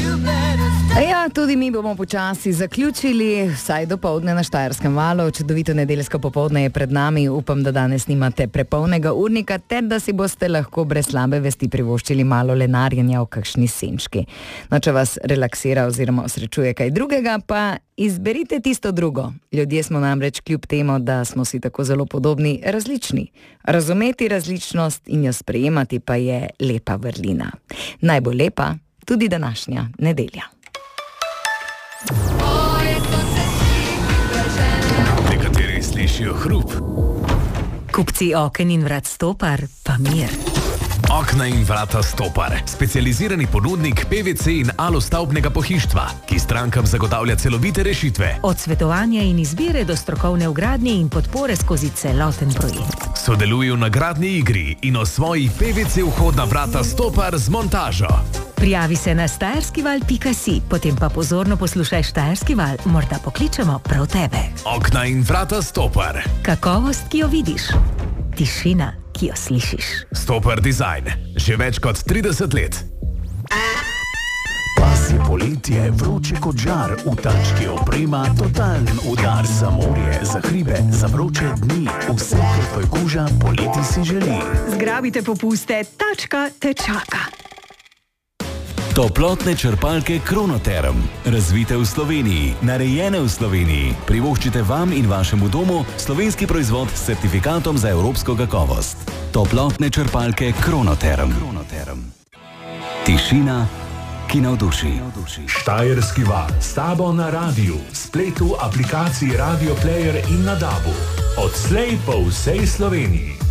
Ja, tudi mi bomo počasi zaključili, vsaj dopoldne na Štajerskem valu. Čudovito nedeljsko popoldne je pred nami. Upam, da danes nimate prepolnega urnika, ter da si boste lahko brez slabe vesti privoščili malo lenarjenja v kakšni senčki. No, če vas relaksira oziroma osrečuje kaj drugega, pa izberite tisto drugo. Ljudje smo namreč kljub temu, da smo si tako zelo podobni, različni. Razumeti različnost in jo sprejemati pa je lepa vrlina. Naj bo lepa tudi današnja nedelja. Nekateri slišijo hrup. Kupci oken in vrat Stopar pa mir. Okna in vrata Stopar, specializirani ponudnik PVC in alostavbnega pohištva, ki strankam zagotavlja celovite rešitve. Od svetovanja in izbire do strokovne vgradnje in podpore skozi celoten projekt. Sodelujo na gradni igri in osvoji PVC vhodna vrata Stopar z montažo. Prijavi se na štajerskival.si, potem pa pozorno poslušaj Štajerski val, morda pokličemo prav tebe. Okna in vrata Stopar. Kakovost, ki jo vidiš. Tišina, ki jo slišiš. Stopar Design. Že več kot 30 let. Pas je poletje, vroče kot žar, v tački oprema, totalen udar za morje, za hribe, za vroče dni. Vse, kar tvoj koža poleti si želi. Zgrabite popuste, tačka te čaka. Toplotne črpalke Kronoterm. Razvite v Sloveniji, narejene v Sloveniji. Privoščite vam in vašemu domu slovenski proizvod s certifikatom za evropsko kakovost. Toplotne črpalke Kronoterm. Tišina, ki navduši. Štajerski val, s tabo na radiju, spletu, aplikaciji Radio Player in na DAB-u. Odslej po vsej Sloveniji.